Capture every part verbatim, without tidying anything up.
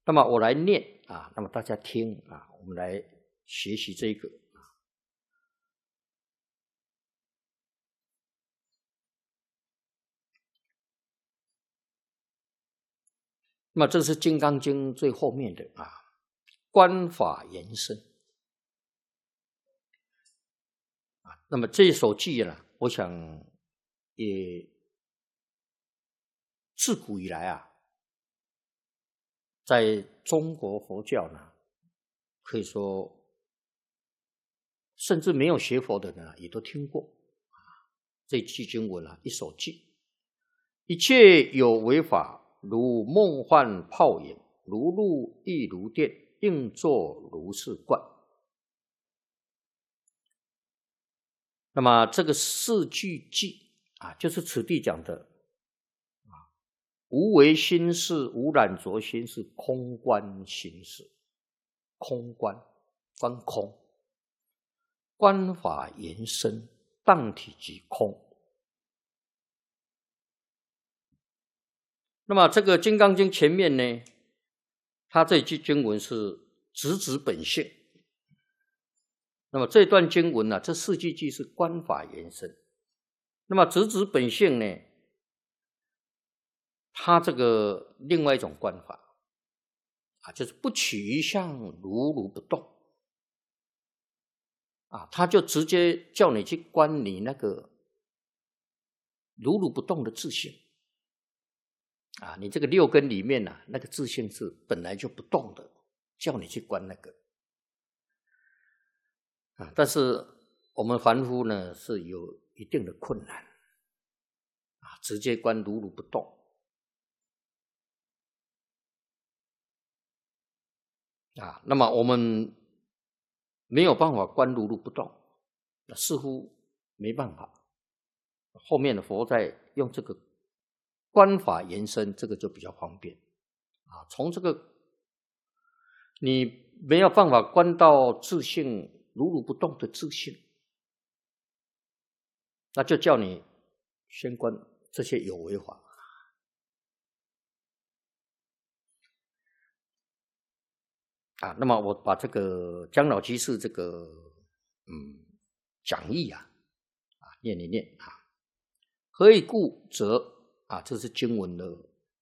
那么我来念啊，那么大家听啊，我们来学习这个。那么这是《金刚经》最后面的啊，观法延伸啊。那么这一首偈呢，我想也自古以来啊，在中国佛教呢，可以说甚至没有学佛的人啊，也都听过啊。这句经文啊，一首偈：一切有为法，如梦幻泡影，如露亦如电，应作如是观。那么这个四句偈啊，就是此地讲的啊，无为心事，无染着心是空观心事，空观，观空，观法延伸，当体即空。那么这个《金刚经》前面呢，它这句经文是直指本性。那么这段经文呢、啊，这四句偈是观法延伸。那么直指本性呢，它这个另外一种观法啊，就是不取一相，如如不动啊，他就直接叫你去观你那个如如不动的自性。啊，你这个六根里面呢、啊，那个自性是本来就不动的，叫你去观那个啊。但是我们凡夫呢是有一定的困难啊，直接观如如不动啊。那么我们没有办法观如如不动，似乎没办法。后面的佛在用这个观法延伸，这个就比较方便啊。从这个你没有办法观到自性如如不动的自性，那就叫你先观这些有为法啊。那么我把这个姜老居士这个嗯讲义啊啊念一念啊。何以故则啊，这是经文的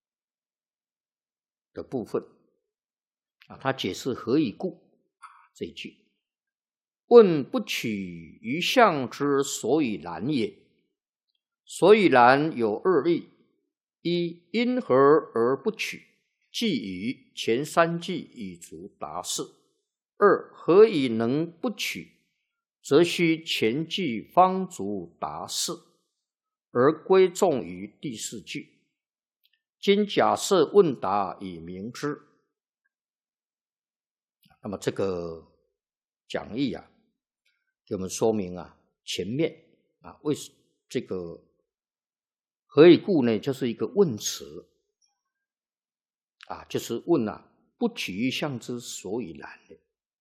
的部分啊，他解释何以故啊这一句。问不取于相之所以然也。所以然有二义：一，因何而不取？即以前三句已足达是。二，何以能不取？则须前句方足达是，而归众于第四句。今假设问答以明之。那么这个讲义啊，给我们说明啊，前面啊，为这个何以故呢？就是一个问词啊，就是问啊，不取于相之所以然的。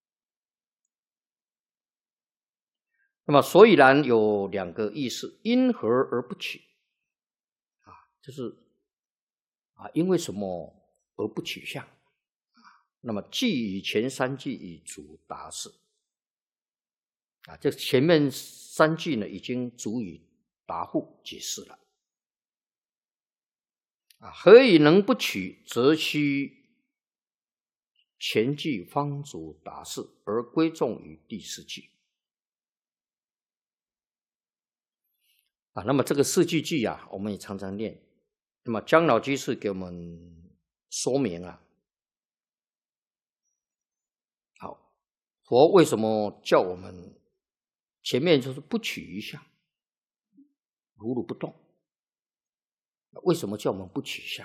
那么所以然有两个意思：因何而不取啊，就是啊，因为什么而不取相？那么即以前三句已足达是啊，这前面三句呢，已经足以答复解释了啊。何以能不取？则须前句方足达是，而归众于第四句啊。那么这个四句句啊，我们也常常念。那么姜老居士给我们说明啊，好，佛为什么叫我们前面就是不取于相，如如不动？为什么叫我们不取相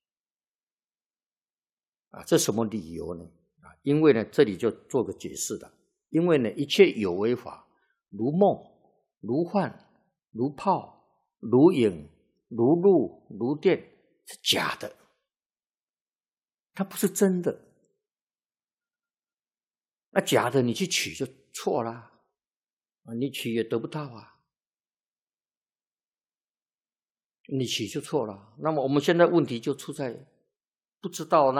啊？这什么理由呢？啊，因为呢，这里就做个解释了。因为呢，一切有为法，如梦、如幻、如泡、如影、如露、如电，是假的，它不是真的。那假的你去取就错了啊，你取也得不到啊，你取就错了。那么我们现在问题就出在不知道那